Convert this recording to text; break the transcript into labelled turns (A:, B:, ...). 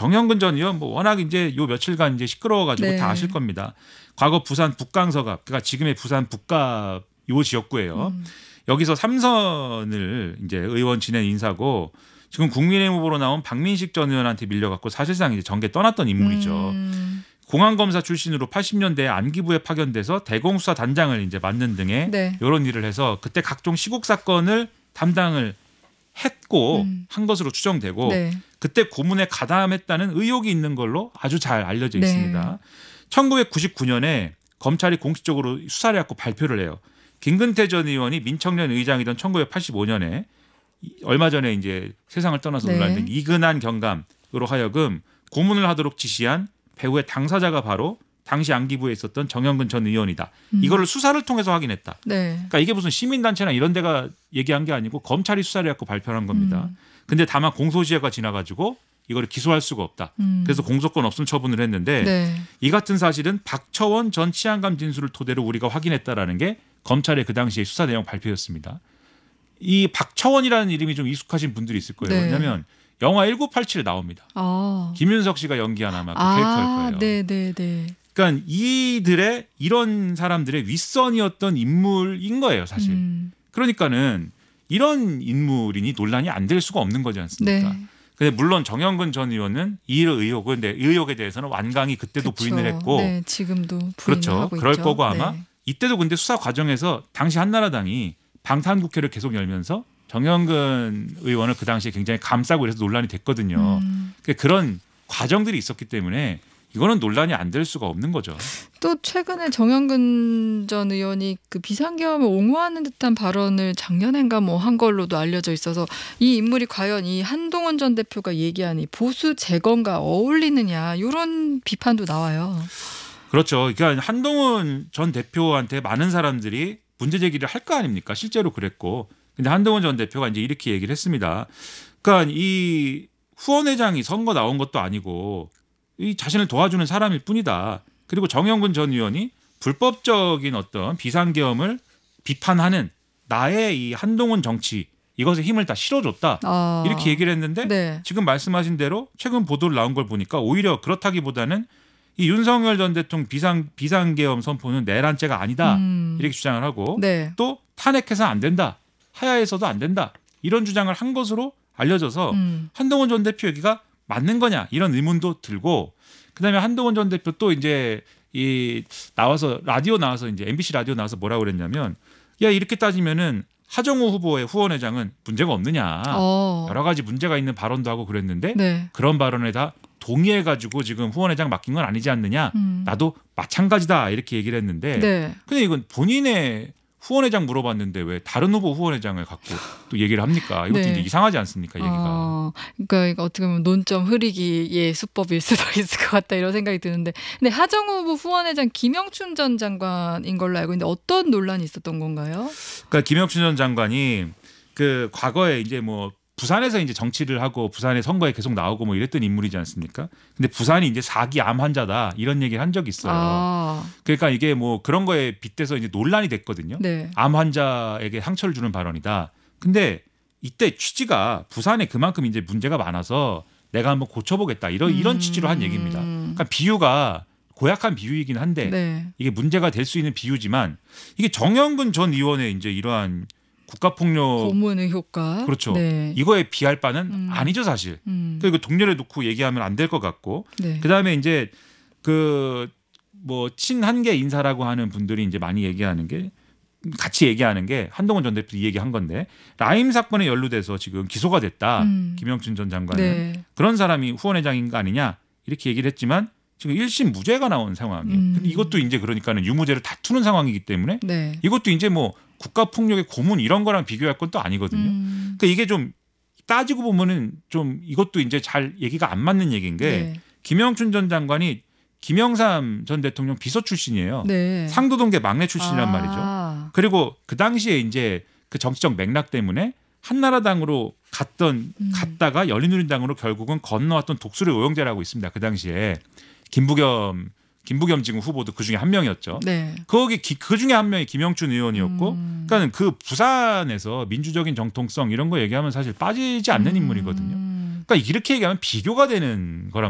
A: 정영근 전 의원 뭐 워낙 이제 요 며칠간 이제 시끄러워가지고
B: 네.
A: 다 아실 겁니다. 과거 부산 북강서갑, 그러니까 지금의 부산 북갑 요 지역구예요. 여기서 3선을 이제 의원 지낸 인사고 지금 국민의힘 후보로 나온 박민식 전 의원한테 밀려갖고 사실상 이제 정계 떠났던 인물이죠. 공안검사 출신으로 80년대에 안기부에 파견돼서 대공수사 단장을 이제 맡는 등의
B: 네.
A: 이런 일을 해서 그때 각종 시국 사건을 담당을 했고 한 것으로 추정되고
B: 네.
A: 그때 고문에 가담했다는 의혹이 있는 걸로 아주 잘 알려져
B: 네.
A: 있습니다. 1999년에 검찰이 공식적으로 수사를 해갖고 발표를 해요. 김근태 전 의원이 민청년 의장이던 1985년에 얼마 전에 이제 세상을 떠나서
B: 네.
A: 논란된 이근한 경감으로 하여금 고문을 하도록 지시한 배후의 당사자가 바로 당시 안기부에 있었던 정영근 전 의원이다. 이거를 수사를 통해서 확인했다.
B: 네.
A: 그러니까 이게 무슨 시민단체나 이런 데가 얘기한 게 아니고 검찰이 수사를 해갖고 발표한 겁니다. 근데 다만 공소시효가 지나가지고 이거를 기소할 수가 없다. 그래서 공소권 없음 처분을 했는데
B: 네.
A: 이 같은 사실은 박처원 전 치안감 진술을 토대로 우리가 확인했다라는 게 검찰의 그 당시의 수사 내용 발표였습니다. 이 박처원이라는 이름이 좀 익숙하신 분들이 있을 거예요.
B: 네.
A: 왜냐하면 영화 1987에 나옵니다.
B: 아.
A: 김윤석 씨가 연기한 아마 그 캐릭터일 거예요.
B: 네네네.
A: 그러니까 이들의 이런 사람들의 윗선이었던 인물인 거예요, 사실. 그러니까는 이런 인물이니 논란이 안 될 수가 없는 거지 않습니까?
B: 네.
A: 근데 물론 정영근 전 의원은 이 의혹에 대해서는 완강히 그때도
B: 그쵸.
A: 부인을 했고,
B: 네, 지금도 부인을
A: 그렇죠.
B: 하고
A: 그럴
B: 있죠.
A: 거고 아마
B: 네.
A: 이때도 근데 수사 과정에서 당시 한나라당이 방탄국회를 계속 열면서 정영근 의원을 그 당시에 굉장히 감싸고 이래서 논란이 됐거든요. 그러니까 그런 과정들이 있었기 때문에 이거는 논란이 안 될 수가 없는 거죠.
B: 또 최근에 정영근 전 의원이 그 비상계엄을 옹호하는 듯한 발언을 작년엔가 뭐 한 걸로도 알려져 있어서 이 인물이 과연 이 한동훈 전 대표가 얘기한 이 보수 재건과 어울리느냐 이런 비판도 나와요.
A: 그렇죠. 그러니까 한동훈 전 대표한테 많은 사람들이 문제 제기를 할 거 아닙니까? 실제로 그랬고. 근데 한동훈 전 대표가 이제 이렇게 얘기를 했습니다. 그러니까 이 후원회장이 선거 나온 것도 아니고 이 자신을 도와주는 사람일 뿐이다. 그리고 정영근 전 의원이 불법적인 어떤 비상계엄을 비판하는 나의 이 한동훈 정치 이것에 힘을 다 실어줬다. 이렇게 얘기를 했는데
B: 네.
A: 지금 말씀하신 대로 최근 보도를 나온 걸 보니까 오히려 그렇다기보다는 이 윤석열 전 대통령 비상계엄 선포는 내란죄가 아니다. 이렇게 주장을 하고
B: 네.
A: 또 탄핵해서 안 된다. 하야해서도 안 된다. 이런 주장을 한 것으로 알려져서 한동훈 전 대표 얘기가 맞는 거냐 이런 의문도 들고 그다음에 한동훈 전 대표 또 이제 이 나와서 라디오 나와서 이제 MBC 라디오 나와서 뭐라고 그랬냐면 야 이렇게 따지면은 하정우 후보의 후원회장은 문제가 없느냐 여러 가지 문제가 있는 발언도 하고 그랬는데
B: 네.
A: 그런 발언에 다 동의해가지고 지금 후원회장 맡긴 건 아니지 않느냐 나도 마찬가지다 이렇게 얘기를 했는데
B: 네.
A: 근데 이건 본인의 후원회장 물어봤는데 왜 다른 후보 후원회장을 갖고 또 얘기를 합니까? 이것도
B: 네.
A: 이제 이상하지 않습니까? 얘기가.
B: 그러니까 이거 어떻게 보면 논점 흐리기의 수법일 수도 있을 것 같다 이런 생각이 드는데 근데 하정우 후보 후원회장 김영춘 전 장관인 걸로 알고 있는데 어떤 논란이 있었던 건가요?
A: 그러니까 김영춘 전 장관이 그 과거에 이제 뭐 부산에서 이제 정치를 하고 부산의 선거에 계속 나오고 뭐 이랬던 인물이지 않습니까? 근데 부산이 이제 4기 암 환자다 이런 얘기를 한 적이 있어요. 그러니까 이게 뭐 그런 거에 빗대서 이제 논란이 됐거든요.
B: 네.
A: 암 환자에게 상처를 주는 발언이다. 근데 이때 취지가 부산에 그만큼 이제 문제가 많아서 내가 한번 고쳐보겠다 이런 취지로 한 얘기입니다. 그러니까 비유가 고약한 비유이긴 한데
B: 네.
A: 이게 문제가 될 수 있는 비유지만 이게 정영근 전 의원의 이제 이러한 국가폭력
B: 고문 의혹과
A: 그렇죠.
B: 네.
A: 이거에 비할 바는 아니죠 사실. 그리고 동렬에 놓고 얘기하면 안 될 것 같고.
B: 네.
A: 그다음에 이제 그 뭐 친한계 인사라고 하는 분들이 이제 많이 얘기하는 게 같이 얘기하는 게 한동훈 전 대표 얘기한 건데 라임 사건에 연루돼서 지금 기소가 됐다. 김영춘 전 장관은
B: 네.
A: 그런 사람이 후원회장인 거 아니냐 이렇게 얘기를 했지만 지금 1심 무죄가 나온 상황이에요. 근데 이것도 이제 그러니까는 유무죄를 다투는 상황이기 때문에
B: 네.
A: 이것도 이제 뭐 국가폭력의 고문 이런 거랑 비교할 건 또 아니거든요. 그러니까 이게 좀 따지고 보면은 좀 이것도 이제 잘 얘기가 안 맞는 얘기인 게
B: 네.
A: 김영춘 전 장관이 김영삼 전 대통령 비서 출신이에요.
B: 네.
A: 상도동계 막내 출신이란 말이죠. 그리고 그 당시에 이제 그 정치적 맥락 때문에 한나라당으로 갔다가 열린우리당으로 결국은 건너왔던 독수리 오영재라고 있습니다. 그 당시에 김부겸 지금 후보도 그 중에 한 명이었죠.
B: 네.
A: 그 중에 한 명이 김영춘 의원이었고, 그러니까 그 부산에서 민주적인 정통성 이런 거 얘기하면 사실 빠지지 않는 인물이거든요. 그러니까 이렇게 얘기하면 비교가 되는 거란